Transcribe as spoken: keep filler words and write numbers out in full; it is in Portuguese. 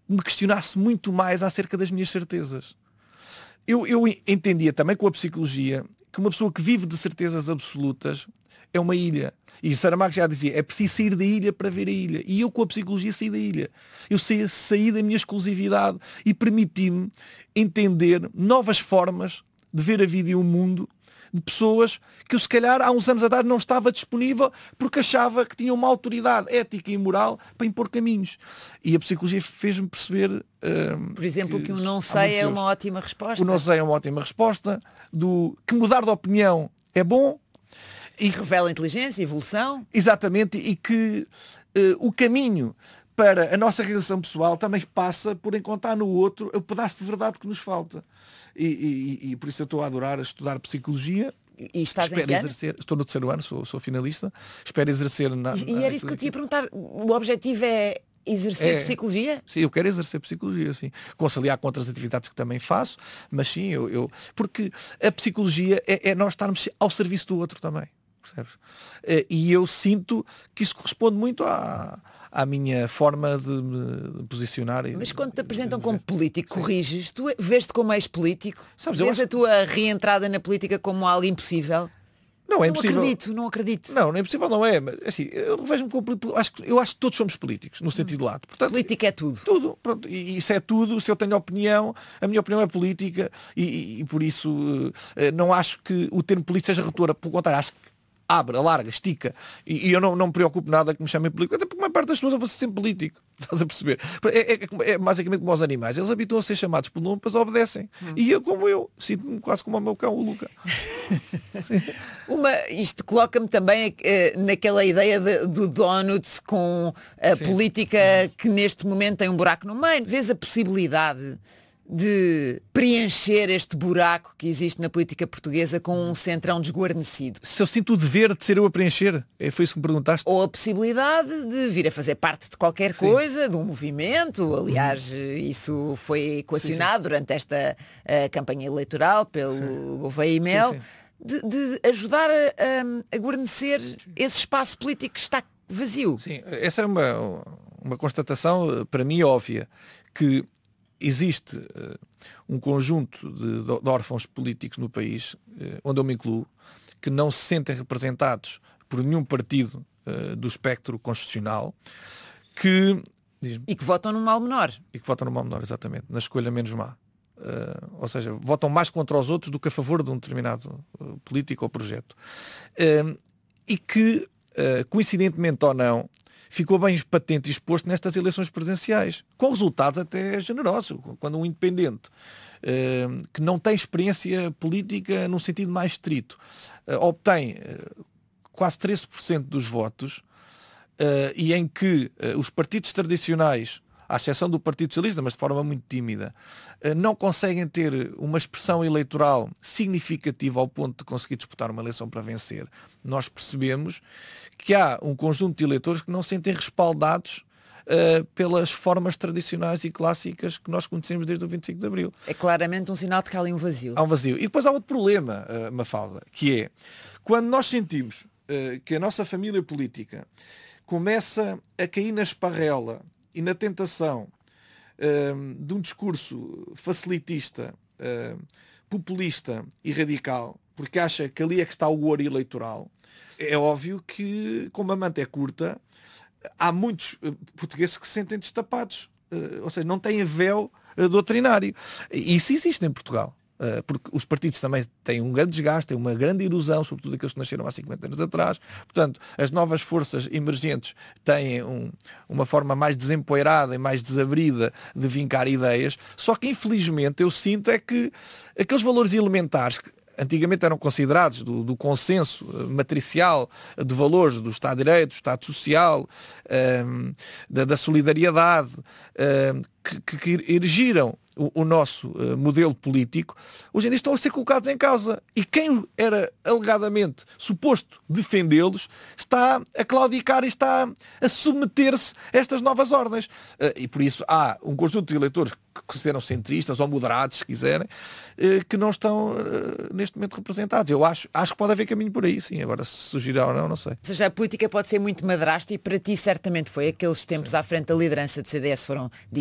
me questionasse muito mais acerca das minhas certezas. Eu, eu entendia também com a psicologia que uma pessoa que vive de certezas absolutas é uma ilha. E Saramago já dizia, é preciso sair da ilha para ver a ilha. E eu com a psicologia saí da ilha. Eu saí, saí da minha exclusividade e permiti-me entender novas formas de ver a vida e o mundo de pessoas que eu se calhar há uns anos atrás não estava disponível porque achava que tinha uma autoridade ética e moral para impor caminhos. E a psicologia fez-me perceber... Uh, Por exemplo, que, que o não sei é uma ótima resposta. O não sei é uma ótima resposta. Do que mudar de opinião é bom. E revela inteligência, evolução. Exatamente. E que uh, o caminho para a nossa realização pessoal também passa por encontrar no outro o pedaço de verdade que nos falta. E, e, e por isso eu estou a adorar estudar psicologia. E estás espero em exercer, estou no terceiro ano, sou, sou finalista. Espero exercer na. E, e era isso que eu te ia perguntar. O objetivo é exercer é, psicologia? Sim, eu quero exercer psicologia, sim. Conciliar com outras atividades que também faço, mas sim, eu. eu porque a psicologia é, é nós estarmos ao serviço do outro também. Percebes? E eu sinto que isso corresponde muito à, à minha forma de me posicionar. Mas e, quando te apresentam de, como político, sim. corriges, tu vês-te como ex-político? Sabes, vês acho... a tua reentrada na política como algo impossível? Não, é não impossível. acredito, não acredito. Não, não é impossível, não é. Mas, assim, eu revejo-me como político. Acho que, eu acho que todos somos políticos, no sentido hum. lato. Portanto, política é tudo. Tudo. Pronto, e isso é tudo. Se eu tenho opinião, a minha opinião é política e, e, e por isso uh, não acho que o termo político seja redutora. Pelo contrário, acho que abre, alarga, estica. E, e eu não, não me preocupo nada que me chamem político. Até porque a maior parte das pessoas eu vou ser sempre político. Estás a perceber? É, é, é basicamente como os animais. Eles habituam a ser chamados pelo nome, depois obedecem. Hum. E eu, como eu, sinto-me quase como o meu cão, o Luca. Uma, isto coloca-me também uh, naquela ideia de, do Donuts com a Sim. política que neste momento tem um buraco no meio. Vês a possibilidade de preencher este buraco que existe na política portuguesa com um centrão desguarnecido? Se eu sinto o dever de ser eu a preencher, é, foi isso que me perguntaste? Ou a possibilidade de vir a fazer parte de qualquer sim. coisa, de um movimento, aliás, hum. isso foi equacionado sim, sim. durante esta uh, campanha eleitoral pelo Gouveia e Mel, sim, sim. De, de ajudar a, a, a guarnecer sim. esse espaço político que está vazio. Sim, essa é uma, uma constatação para mim óbvia, que existe uh, um conjunto de, de órfãos políticos no país, uh, onde eu me incluo, que não se sentem representados por nenhum partido uh, do espectro constitucional, que... E que votam num mal menor. E que votam num mal menor, exatamente, na escolha menos má. Uh, ou seja, votam mais contra os outros do que a favor de um determinado uh, político ou projeto. Uh, e que, uh, coincidentemente ou não, ficou bem patente e exposto nestas eleições presidenciais, com resultados até generosos, quando um independente uh, que não tem experiência política num sentido mais estrito uh, obtém uh, quase treze por cento dos votos uh, e em que uh, os partidos tradicionais, à exceção do Partido Socialista, mas de forma muito tímida, uh, não conseguem ter uma expressão eleitoral significativa ao ponto de conseguir disputar uma eleição para vencer, nós percebemos que há um conjunto de eleitores que não se sentem respaldados uh, pelas formas tradicionais e clássicas que nós conhecemos desde o vinte e cinco de Abril. É claramente um sinal de que há ali um vazio. Há um vazio. E depois há outro problema, uh, Mafalda, que é quando nós sentimos uh, que a nossa família política começa a cair na esparrela e na tentação uh, de um discurso facilitista, uh, populista e radical, porque acha que ali é que está o ouro eleitoral, é óbvio que, como a manta é curta, há muitos uh, portugueses que se sentem destapados, uh, ou seja, não têm véu uh, doutrinário. E isso existe em Portugal, uh, porque os partidos também têm um grande desgaste, têm uma grande erosão, sobretudo aqueles que nasceram há cinquenta anos atrás. Portanto, as novas forças emergentes têm um, uma forma mais desempoeirada e mais desabrida de vincar ideias, só que infelizmente eu sinto é que aqueles valores elementares que antigamente eram considerados do, do consenso matricial de valores do Estado de Direito, do Estado Social, um, da, da solidariedade, um, que, que erigiram o, o nosso uh, modelo político, hoje em dia estão a ser colocados em causa. E quem era alegadamente suposto defendê-los está a claudicar e está a submeter-se a estas novas ordens. Uh, e por isso há um conjunto de eleitores que consideram centristas ou moderados, se quiserem, uh, que não estão uh, neste momento representados. Eu acho, acho que pode haver caminho por aí, sim. Agora, se surgirá ou não, não sei. Ou seja, a política pode ser muito madrasta e para ti certamente foi. Aqueles tempos sim. à frente da liderança do C D S foram